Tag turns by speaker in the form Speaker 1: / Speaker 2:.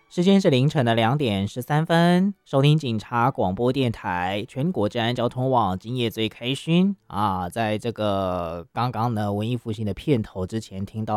Speaker 1: 时间是凌晨的2点13分，收听警察广播电台全国治安交通网，今夜最开勋啊！在这个刚刚呢文艺复兴的片头之前，听到